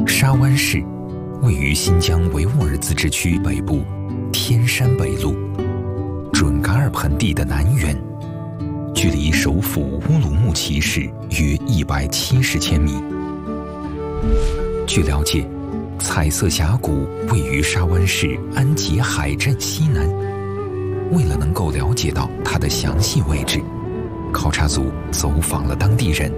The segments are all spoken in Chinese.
沙湾市位于新疆维吾尔自治区北部天山北路准噶尔盆地的南缘，距离首府乌鲁木齐市约170千米。据了解，彩色峡谷位于沙湾市安吉海镇西南。为了能够了解到它的详细位置，考察组走访了当地人。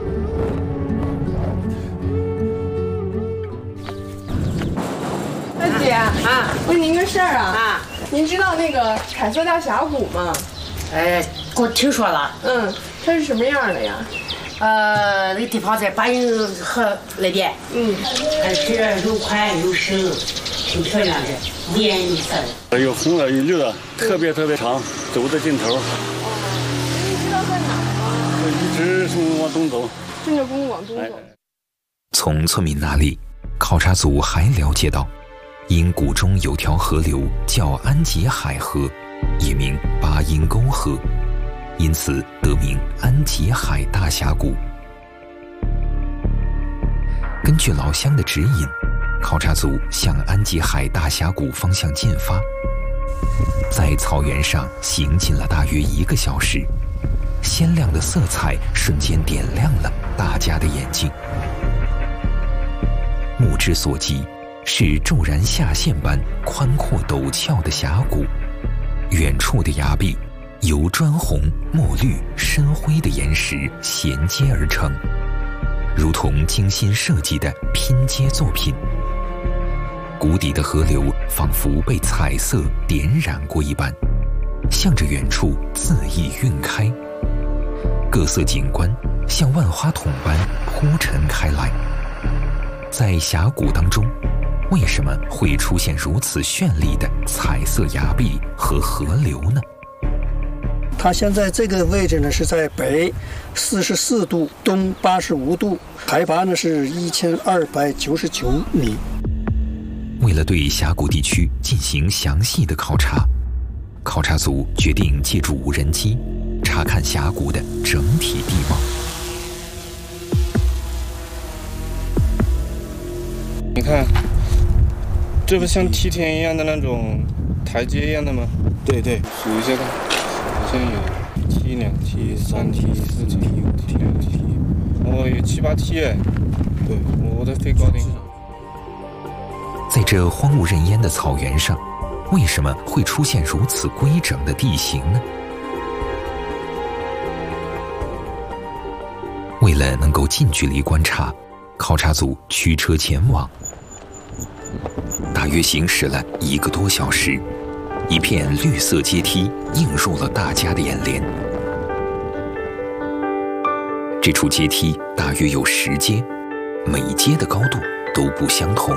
大姐问您个事儿啊，您知道那个彩色大峡谷吗？ 我听说了。 它是什么样的呀？ 那个地方在巴音河那边。水又宽又深，挺漂亮的，五颜六色的。 有红的，有绿的，特别长，走的尽头。 您知道在哪儿吗？ 一直是往东走。 顺着公路往东走。 从村民那里，考察组还了解到，因谷中有条河流叫安吉海河，也名巴音沟河，因此得名安吉海大峡谷。根据老乡的指引，考察组向安吉海大峡谷方向进发，在草原上行进了大约1个小时，鲜亮的色彩瞬间点亮了大家的眼睛。目之所及是骤然下陷般宽阔陡峭的峡谷，远处的崖壁由砖红、墨绿、深灰的岩石衔接而成，如同精心设计的拼接作品。谷底的河流仿佛被彩色点染过一般，向着远处恣意晕开，各色景观像万花筒般铺陈开来。在峡谷当中，为什么会出现如此绚丽的彩色崖壁和河流呢？ 它现在这个位置呢是在北44度，东85度，海拔呢是1299米。 为了对峡谷地区进行详细的考察，考察组决定借助无人机查看峡谷的整体地貌。 你看，这不像梯田一样的那种台阶一样的吗？ 对对， 数一下看，好像有梯、2梯、3梯、4梯、5梯、6梯，哦，有7、8梯哎。对，我在飞高点。 在这荒无人烟的草原上，为什么会出现如此规整的地形呢？为了能够近距离观察，考察组驱车前往。大约行驶了1个多小时，一片绿色阶梯映入了大家的眼帘。这处阶梯大约有10阶，每阶的高度都不相同。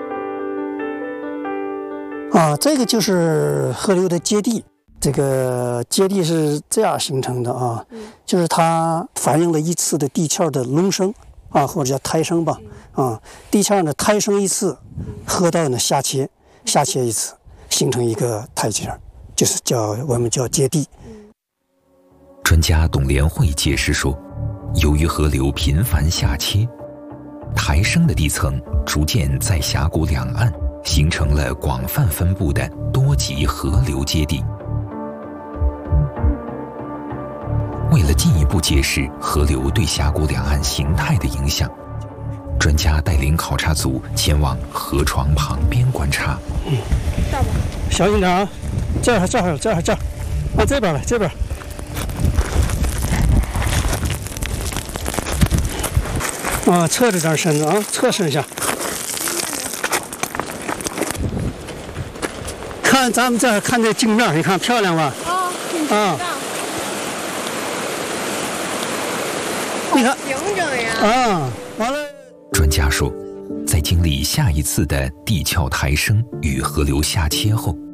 这个就是河流的阶地。这个阶地是这样形成的啊，就是它反映了一次的地壳的隆升或者叫胎升吧地壳呢胎升一次，河道呢下切一次，形成一个台阶，就是我们叫阶地。 专家董连慧解释说，由于河流频繁下切，台升的地层逐渐在峡谷两岸形成了广泛分布的多级河流阶地。为了进一步解释河流对峡谷两岸形态的影响，专家带领考察组前往河床旁边观察。 小心点啊！这儿，往这边来，这边。侧着点身子啊，侧身下。看咱们这儿看这镜面，你看漂亮吧？挺漂亮。你看， 平整呀。 完了。 专家说，在经历下一次的地壳抬升与河流下切后，